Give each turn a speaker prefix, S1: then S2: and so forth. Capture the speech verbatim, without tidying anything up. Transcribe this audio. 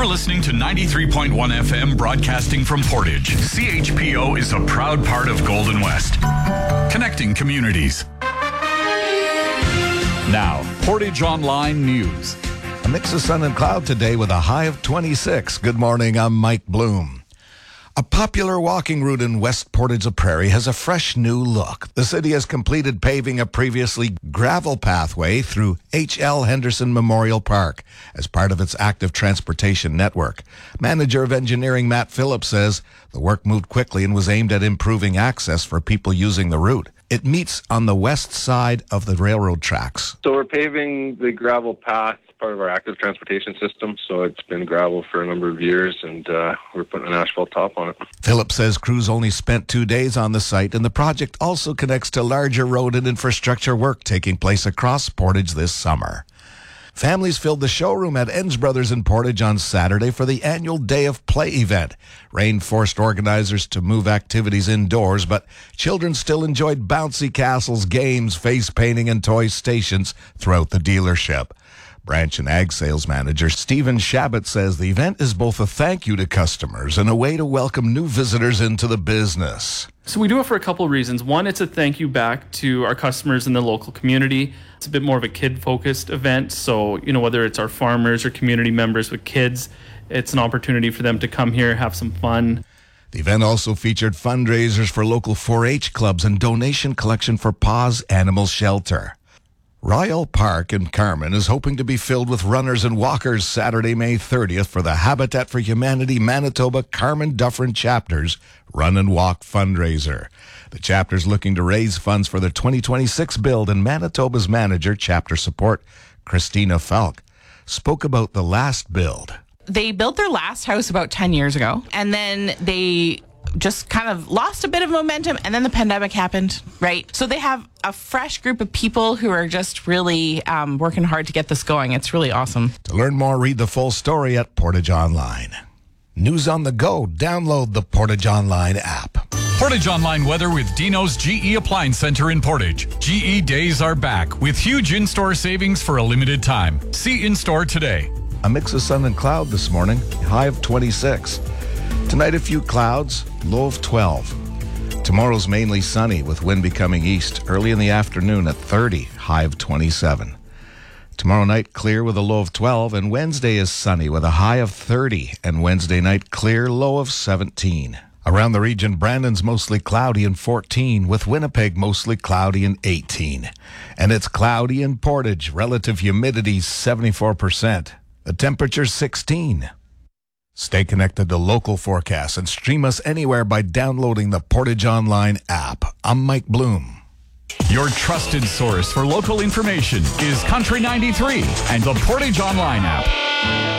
S1: You're listening to ninety-three point one F M, broadcasting from Portage. C H P O is a proud part of Golden West, connecting communities. Now, Portage Online News.
S2: A mix of sun and cloud today with a high of twenty-six. Good morning, I'm Mike Bloom. A popular walking route in West Portage-la-Prairie has a fresh new look. The city has completed paving a previously gravel pathway through H L Henderson Memorial Park as part of its active transportation network. Manager of Engineering Matt Phillips says the work moved quickly and was aimed at improving access for people using the route. It meets on the west side of the railroad tracks.
S3: So we're paving the gravel path, part of our active transportation system. So it's been gravel for a number of years, and uh, we're putting an asphalt top on it.
S2: Phillips says crews only spent two days on the site, and the project also connects to larger road and infrastructure work taking place across Portage this summer. Families filled the showroom at Enns Brothers in Portage on Saturday for the annual Day of Play event. Rain forced organizers to move activities indoors, but children still enjoyed bouncy castles, games, face painting, and toy stations throughout the dealership. Branch and Ag Sales Manager Stephen Shabbat says the event is both a thank you to customers and a way to welcome new visitors into the business.
S4: So we do it for a couple of reasons. One, it's a thank you back to our customers in the local community. It's a bit more of a kid-focused event. So, you know, whether it's our farmers or community members with kids, it's an opportunity for them to come here, have some fun.
S2: The event also featured fundraisers for local four H clubs and donation collection for Paws Animal Shelter. Royal Park in Carman is hoping to be filled with runners and walkers Saturday, May thirtieth for the Habitat for Humanity Manitoba Carman Dufferin Chapter's Run and Walk fundraiser. The chapter's looking to raise funds for the twenty twenty-six build, and Manitoba's manager, chapter support, Christina Falk, spoke about the last build.
S5: They built their last house about ten years ago, and then they just kind of lost a bit of momentum, and then the pandemic happened, right? So they have a fresh group of people who are just really um, working hard to get this going. It's really awesome.
S2: To learn more, read the full story at Portage Online. News on the go. Download the Portage Online app.
S1: Portage Online weather with Dino's G E Appliance Center in Portage. G E days are back with huge in-store savings for a limited time. See in-store today.
S2: A mix of sun and cloud this morning, high of twenty-six. Tonight, a few clouds, low of twelve. Tomorrow's mainly sunny with wind becoming east early in the afternoon at thirty, high of twenty-seven. Tomorrow night, clear with a low of twelve, and Wednesday is sunny with a high of thirty, and Wednesday night, clear, low of seventeen. Around the region, Brandon's mostly cloudy and fourteen, with Winnipeg mostly cloudy and eighteen. And it's cloudy in Portage, relative humidity seventy-four percent. The temperature's sixteen. Stay connected to local forecasts and stream us anywhere by downloading the Portage Online app. I'm Mike Bloom.
S1: Your trusted source for local information is Country ninety-three and the Portage Online app.